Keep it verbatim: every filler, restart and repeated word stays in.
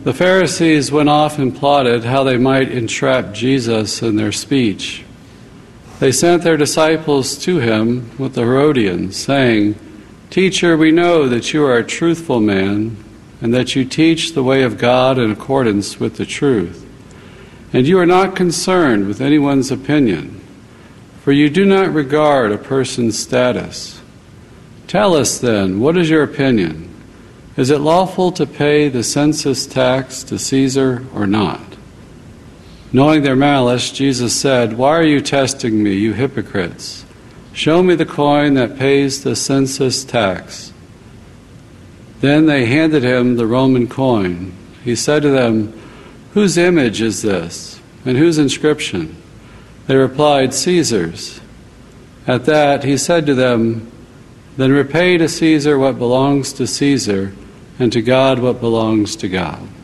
The Pharisees went off and plotted how they might entrap Jesus in their speech. They sent their disciples to him with the Herodians, saying, "Teacher, we know that you are a truthful man, and that you teach the way of God in accordance with the truth. And you are not concerned with anyone's opinion, for you do not regard a person's status. Tell us then, what is your opinion? Is it lawful to pay the census tax to Caesar or not?" Knowing their malice, Jesus said, "Why are you testing me, you hypocrites? Show me the coin that pays the census tax." Then they handed him the Roman coin. He said to them, "Whose image is this, and whose inscription?" They replied, "Caesar's." At that he said to them, "Then repay to Caesar what belongs to Caesar, and to God what belongs to God."